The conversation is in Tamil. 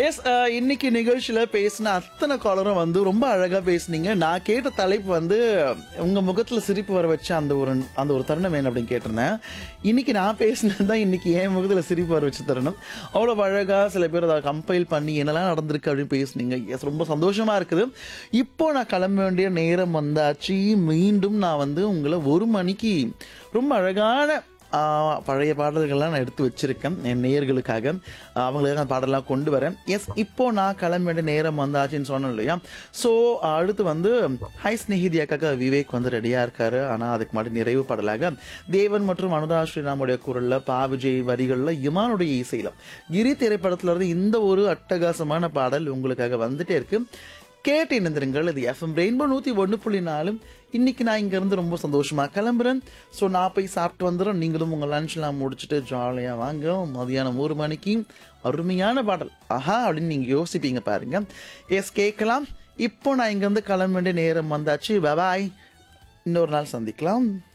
எஸ் இன்னைக்கு நிகழ்ச்சியில பேசின அத்தனை காலரும் வந்து ரொம்ப அழகா பேசுனீங்க. நான் கேட்ட தலைப்பு வந்து உங்க முகத்துல சிரிப்பு வர வச்ச அந்த ஒரு தருணம் என்ன அப்படின்னு கேட்டிருந்தேன். இன்னைக்கு நான் பேசினது தான் இன்னைக்கு என் முகத்துல சிரிப்பு வர வச்ச தருணம். அவ்வளவு அழகா சில பேர் அதை கம்பைல் பண்ணி என்னெல்லாம் நடந்திருக்கு அப்படின்னு பேசுனீங்க. எஸ் ரொம்ப சந்தோஷமா இருக்குது. இப்போ நான் கிளம்ப வேண்டிய நேரம் வந்தாச்சு. மீண்டும் நான் வந்து உங்களை 1 மணிக்கு ரொம்ப அழகான பழைய பாடல்கள்லாம் நான் எடுத்து வச்சிருக்கேன் என் நேயர்களுக்காக. அவங்களுக்காக அந்த பாடலாம் கொண்டு வரேன். எஸ் இப்போ நான் கிளம்ப வேண்டிய நேரம் வந்தாச்சுன்னு சொன்னேன் இல்லையா. ஸோ அடுத்து வந்து ஹை ஸ்நேகிதியாக்காக விவேக் வந்து ரெடியாக இருக்காரு. ஆனால் அதுக்கு முன்னாடி நிறைவு பாடலாக தேவன் மற்றும் அனுரா ஸ்ரீராமுடைய குரலில் பா விஜய் வரிகளில் இமானுடைய இசையில் கிரி திரைப்படத்துல இருந்து இந்த ஒரு அட்டகாசமான பாடல் உங்களுக்காக வந்துட்டே இருக்கு. கேட்டு இணைந்திருங்கள். இது எஃப்எம் ரெயின்போ 101.4. இன்னைக்கு நான் இங்கேருந்து ரொம்ப சந்தோஷமா கிளம்புறேன். ஸோ நான் போய் சாப்பிட்டு வந்துடுறேன். நீங்களும் உங்கள் லன்ச்லாம் முடிச்சுட்டு ஜாலியாக வாங்க. மதியானம் 1 மணிக்கு அருமையான பாடல் ஆஹா அப்படின்னு நீங்கள் யோசிப்பீங்க பாருங்க. எஸ் கேட்கலாம். இப்போ நான் இங்கேருந்து கிளம்ப வேண்டிய நேரம் வந்தாச்சு. பாய், இன்னொரு நாள் சந்திக்கலாம்.